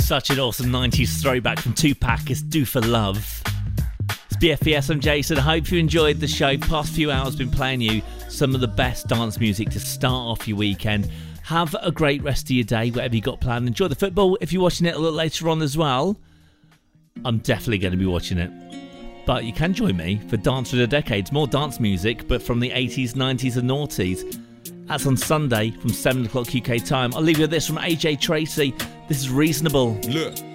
Such an awesome 90s throwback from Tupac. It's Do For Love. It's BFBS, I'm Jason. I hope you enjoyed the show. Past few hours been playing you some of the best dance music to start off your weekend. Have a great rest of your day, whatever you got planned. Enjoy the football. If you're watching it a little later on as well, I'm definitely going to be watching it. But you can join me for Dance for the Decades. More dance music, but from the 80s, 90s and noughties. That's on Sunday from 7 o'clock UK time. I'll leave you with this from AJ Tracy. This is Reasonable. Look.